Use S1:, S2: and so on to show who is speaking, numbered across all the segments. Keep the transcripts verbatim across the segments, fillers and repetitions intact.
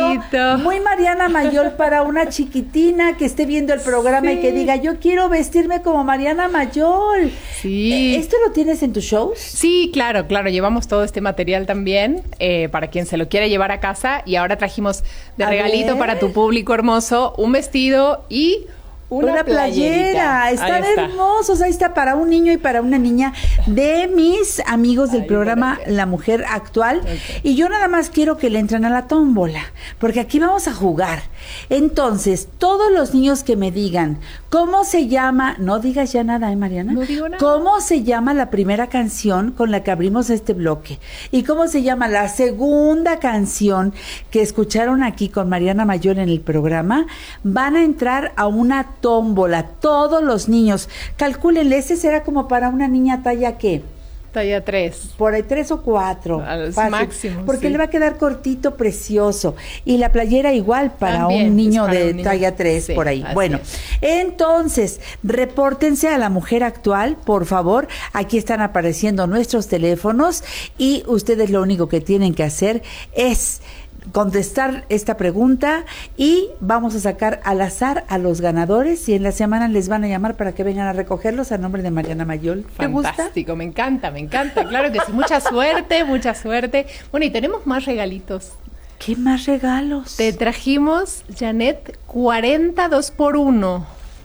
S1: regalito.
S2: Muy Mariana Mayol para una chiquitina que esté viendo el programa sí. y que diga, yo quiero vestirme como Mariana Mayol.
S1: Sí.
S2: ¿Esto lo tienes en tus shows?
S1: Sí, claro, claro. Llevamos todo este material también eh, para quien se lo quiera llevar a casa. Y ahora trajimos de a regalito ver. para tu público hermoso un vestido y... Una,
S2: una playera, están
S1: está.
S2: hermosos, ahí está para un niño y para una niña de mis amigos del Ay, programa gracias. La Mujer Actual. Okay. Y yo nada más quiero que le entren a la tómbola, porque aquí vamos a jugar. Entonces, todos los niños que me digan cómo se llama, no digas ya nada, ¿eh, Mariana?
S1: No digo nada.
S2: ¿Cómo se llama la primera canción con la que abrimos este bloque? ¿Y cómo se llama la segunda canción que escucharon aquí con Mariana Mayol en el programa? Van a entrar a una tómbola, todos los niños. Calcúlenle, ese será como para una niña talla ¿qué?
S1: Talla tres.
S2: Por ahí tres o cuatro.
S1: Al máximo.
S2: Porque
S1: sí.
S2: le va a quedar cortito, precioso. Y la playera igual para
S1: También,
S2: un niño
S1: para
S2: de
S1: un niño.
S2: talla tres,
S1: Sí,
S2: por ahí. Bueno, es. Entonces, repórtense a La Mujer Actual, por favor. Aquí están apareciendo nuestros teléfonos y ustedes lo único que tienen que hacer es contestar esta pregunta y vamos a sacar al azar a los ganadores y en la semana les van a llamar para que vengan a recogerlos a nombre de Mariana Mayol. ¿Te gusta?
S1: Fantástico, me encanta, me encanta, claro que sí, mucha suerte, mucha suerte. Bueno, y tenemos más regalitos.
S2: ¿Qué más regalos?
S1: Te trajimos, Janet, cuarenta dos por uno.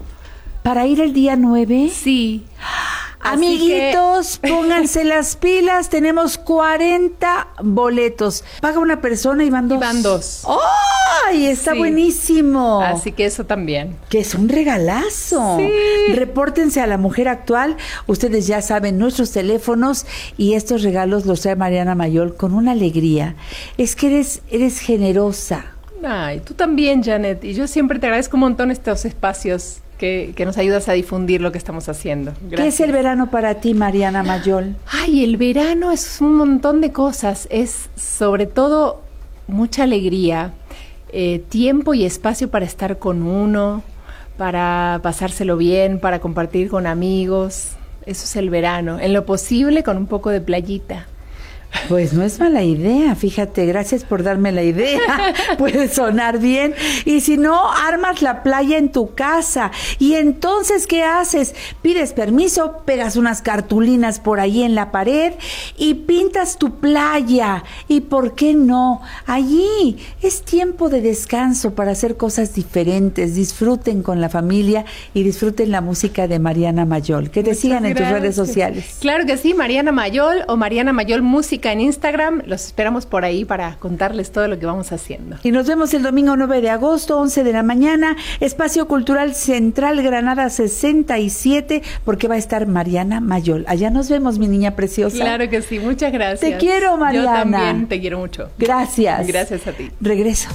S2: ¿Para ir el día nueve?
S1: Sí. Así
S2: Amiguitos,
S1: que...
S2: pónganse las pilas, tenemos cuarenta boletos. Paga una persona y van dos.
S1: Y van dos.
S2: ¡Ay! Está sí. buenísimo.
S1: Así que eso también.
S2: Que es un regalazo.
S1: Sí.
S2: Repórtense a La Mujer Actual. Ustedes ya saben nuestros teléfonos y estos regalos los trae Mariana Mayol con una alegría. Es que eres, eres generosa.
S1: Ay, tú también, Janet. Y yo siempre te agradezco un montón estos espacios Que, que nos ayudas a difundir lo que estamos haciendo. Gracias.
S2: ¿Qué es el verano para ti, Mariana Mayol?
S1: Ay, el verano es un montón de cosas. Es sobre todo mucha alegría, eh, tiempo y espacio para estar con uno, para pasárselo bien, para compartir con amigos. Eso es el verano. En lo posible con un poco de playita.
S2: Pues no es mala idea, fíjate, gracias por darme la idea, puede sonar bien, y si no, armas la playa en tu casa, y entonces, ¿qué haces? Pides permiso, pegas unas cartulinas por ahí en la pared, y pintas tu playa, y ¿por qué no? Allí es tiempo de descanso para hacer cosas diferentes, disfruten con la familia, y disfruten la música de Mariana Mayol, que te
S1: Muchas
S2: sigan
S1: gracias.
S2: En tus redes sociales.
S1: Claro que sí, Mariana Mayol o Mariana Mayol Música en Instagram, los esperamos por ahí para contarles todo lo que vamos haciendo.
S2: Y nos vemos el domingo nueve de agosto, once de la mañana, Espacio Cultural Central Granada sesenta y siete, porque va a estar Mariana Mayol. Allá nos vemos, mi niña preciosa.
S1: Claro que sí, muchas gracias.
S2: Te quiero, Mariana.
S1: Yo también te quiero mucho.
S2: Gracias.
S1: Gracias a ti.
S2: Regreso.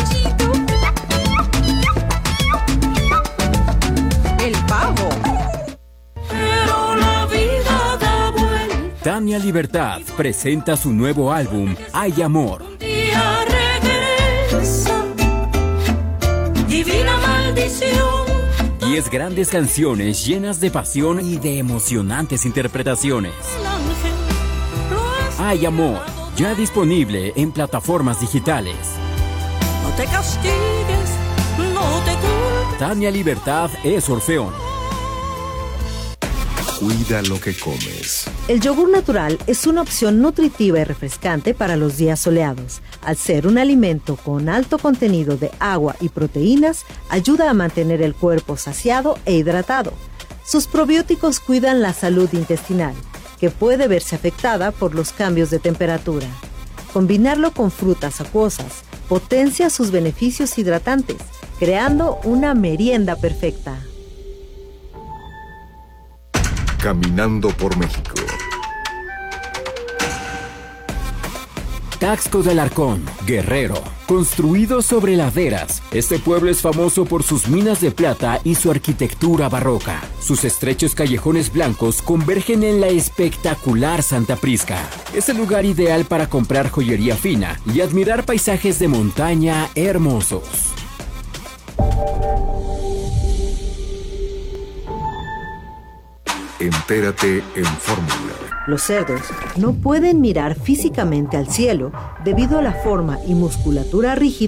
S3: El pavo.
S4: Tania Libertad presenta su nuevo álbum, Hay Amor.
S3: Divina maldición.
S4: Diez grandes canciones llenas de pasión y de emocionantes interpretaciones. Hay Amor, ya disponible en plataformas digitales.
S3: No te castigues, no te culpes.
S4: Tania Libertad es Orfeón.
S5: Cuida lo que comes.
S6: El yogur natural es una opción nutritiva y refrescante para los días soleados. Al ser un alimento con alto contenido de agua y proteínas, ayuda a mantener el cuerpo saciado e hidratado. Sus probióticos cuidan la salud intestinal, que puede verse afectada por los cambios de temperatura. Combinarlo con frutas acuosas potencia sus beneficios hidratantes, creando una merienda perfecta.
S5: Caminando por México.
S4: Taxco de Alarcón, Guerrero. Construido sobre laderas, este pueblo es famoso por sus minas de plata y su arquitectura barroca. Sus estrechos callejones blancos convergen en la espectacular Santa Prisca. Es el lugar ideal para comprar joyería fina y admirar paisajes de montaña hermosos.
S5: Entérate en Fórmula.
S6: Los cerdos no pueden mirar físicamente al cielo debido a la forma y musculatura rígida